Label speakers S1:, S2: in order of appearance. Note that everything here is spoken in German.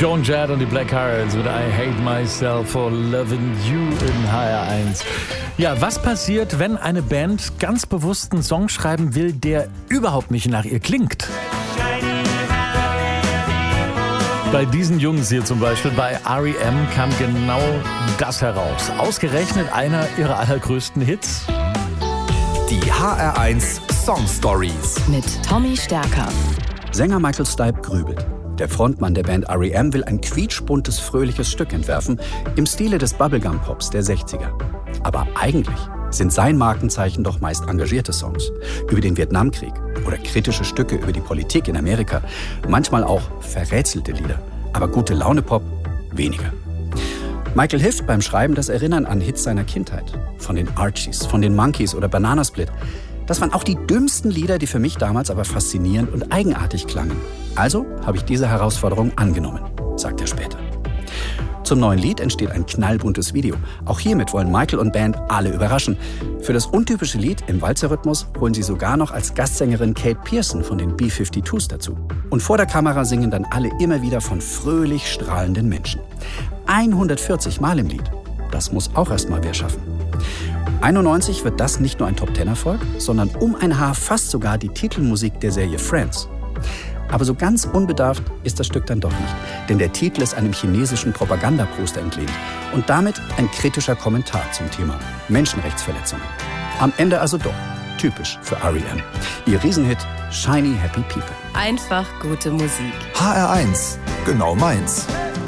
S1: Joan Jett und die Blackhearts mit I Hate Myself for Loving You in HR1. Ja, was passiert, wenn eine Band ganz bewusst einen Song schreiben will, der überhaupt nicht nach ihr klingt? Bei diesen Jungs hier zum Beispiel, bei R.E.M. kam genau das heraus. Ausgerechnet einer ihrer allergrößten Hits.
S2: Die HR1 Song Stories
S3: mit Tommy Stärker.
S4: Sänger Michael Stipe grübelt. Der Frontmann der Band R.E.M. will ein quietschbuntes, fröhliches Stück entwerfen im Stile des Bubblegum-Pops der 60er. Aber eigentlich sind sein Markenzeichen doch meist engagierte Songs über den Vietnamkrieg oder kritische Stücke über die Politik in Amerika. Manchmal auch verrätselte Lieder, aber gute Laune-Pop weniger. Michael hilft beim Schreiben das Erinnern an Hits seiner Kindheit. Von den Archies, von den Monkees oder Banana Split. Das waren auch die dümmsten Lieder, die für mich damals aber faszinierend und eigenartig klangen. Also habe ich diese Herausforderung angenommen, sagt er später. Zum neuen Lied entsteht ein knallbuntes Video. Auch hiermit wollen Michael und Band alle überraschen. Für das untypische Lied im Walzerrhythmus holen sie sogar noch als Gastsängerin Kate Pearson von den B-52s dazu. Und vor der Kamera singen dann alle immer wieder von fröhlich strahlenden Menschen. 140 Mal im Lied. Das muss auch erst mal wer schaffen. 91 wird das nicht nur ein Top-10-Erfolg, sondern um ein Haar fast sogar die Titelmusik der Serie Friends. Aber so ganz unbedarft ist das Stück dann doch nicht, denn der Titel ist einem chinesischen Propagandaposter entlehnt und damit ein kritischer Kommentar zum Thema Menschenrechtsverletzungen. Am Ende also doch typisch für R.E.M. Ihr Riesenhit Shiny Happy People.
S3: Einfach gute Musik.
S2: HR1, genau meins.